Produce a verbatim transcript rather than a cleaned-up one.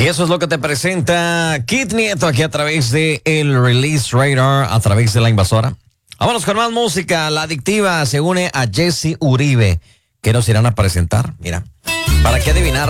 Y eso es lo que te presenta Kid Nieto aquí a través de el Release Radar, a través de La Invasora. Vámonos con más música. La Adictiva se une a Jesse Uribe. ¿Qué nos irán a presentar? Mira, para que adivinar.